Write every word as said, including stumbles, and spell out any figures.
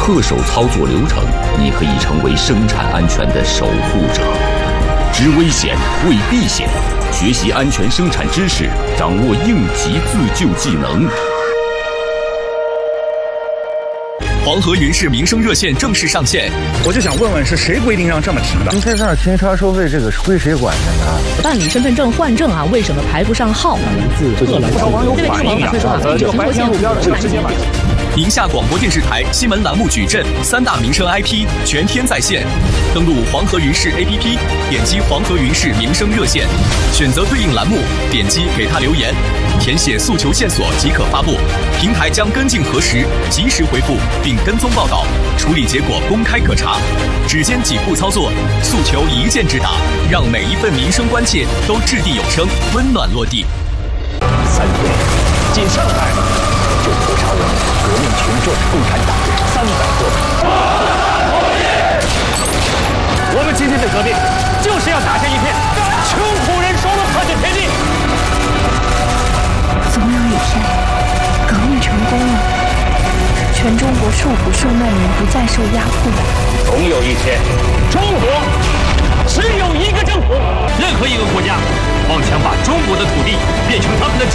恪守操作流程，你可以成为生产安全的守护者。知危险，为避险，学习安全生产知识，掌握应急自救技能。 黄河云氏民生热线正式上线， 我就想问问，是谁规定让这么停的？ 您在这儿停车收费，这个是归谁管的呢？ 办理身份证换证啊，为什么排不上号？ 不少网友反映啊，这个白天路标的直接买。 宁夏广播电视台新闻栏目矩阵三大民生 I P 全天在线，登录黄河云氏 A P P， 点击黄河云氏民生热线，选择对应栏目，点击给他留言，填写诉求线索即可发布，平台将跟进核实，及时回复并跟踪报道，处理结果公开可查。只见几步操作，诉求一键直达，让每一份民生关切都掷地有声，温暖落地。 三月，仅上海就屠杀了革命群众共产党三百多人。我们今天的革命，就是要打下一片穷苦人手中盘的天地。 总有一天，革命成功了，全中国受苦受难人不再受压迫。 总有一天，中国只有一个政府。任何一个国家妄想把中国的土地变成他们的